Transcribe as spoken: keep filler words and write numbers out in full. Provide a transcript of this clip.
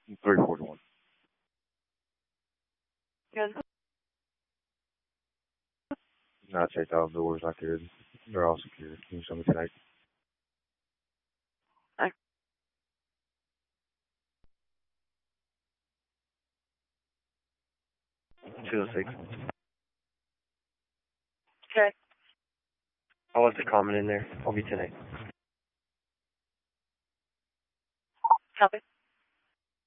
three forty-one. Good. No, I checked all the doors I could. They're all secured. Can you show me tonight? I- two oh six. Okay. I'll let the comment in there. I'll be tonight. Copy.